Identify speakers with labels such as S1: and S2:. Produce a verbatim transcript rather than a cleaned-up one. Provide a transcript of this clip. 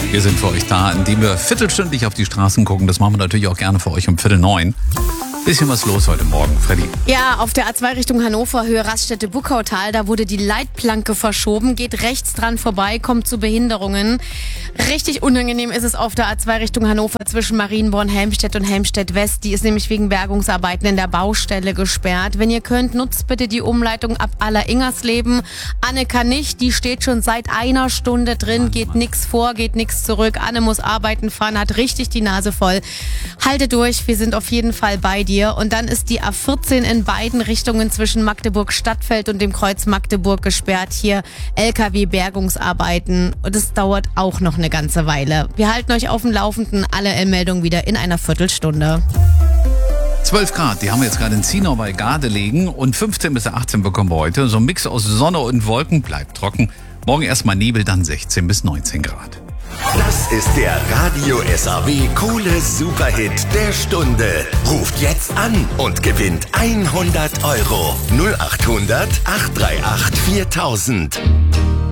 S1: Wir sind für euch da, indem wir viertelstündlich auf die Straßen gucken. Das machen wir natürlich auch gerne für euch um Viertel neun. Bisschen was los heute Morgen, Freddy.
S2: Ja, auf der A zwei Richtung Hannover, Höhe Raststätte-Buckautal, da wurde die Leitplanke verschoben, geht rechts dran vorbei, kommt zu Behinderungen. Richtig unangenehm ist es auf der A zwei Richtung Hannover zwischen Marienborn-Helmstedt und Helmstedt-West. Die ist nämlich wegen Bergungsarbeiten in der Baustelle gesperrt. Wenn ihr könnt, nutzt bitte die Umleitung ab Aller-Ingersleben. Anne kann nicht, die steht schon seit einer Stunde drin, Mann, geht nichts vor, geht nichts zurück. Anne muss arbeiten fahren, hat richtig die Nase voll. Halte durch, wir sind auf jeden Fall bei dir. Und dann ist die A vierzehn in beiden Richtungen zwischen Magdeburg-Stadtfeld und dem Kreuz Magdeburg gesperrt. Hier L K W-Bergungsarbeiten. Und es dauert auch noch eine ganze Weile. Wir halten euch auf dem Laufenden. Alle Meldungen wieder in einer Viertelstunde.
S1: zwölf Grad, die haben wir jetzt gerade in Zienau bei Gardelegen. Und fünfzehn bis achtzehn bekommen wir heute. So ein Mix aus Sonne und Wolken, bleibt trocken. Morgen erstmal Nebel, dann sechzehn bis neunzehn Grad.
S3: Das ist der Radio S A W Coole Superhit der Stunde. Ruft jetzt an und gewinnt hundert Euro. null acht hundert, acht drei acht, viertausend.